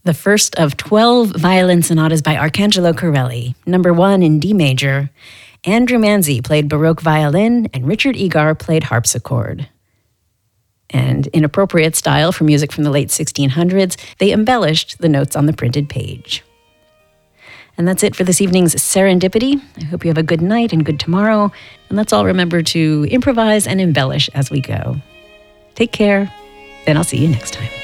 The first of 12 violin sonatas by Arcangelo Corelli, number 1 in D major. Andrew Manzi played Baroque violin, and Richard Egar played harpsichord. And in appropriate style for music from the late 1600s, they embellished the notes on the printed page. And that's it for this evening's Serendipity. I hope you have a good night and good tomorrow. And let's all remember to improvise and embellish as we go. Take care, and I'll see you next time.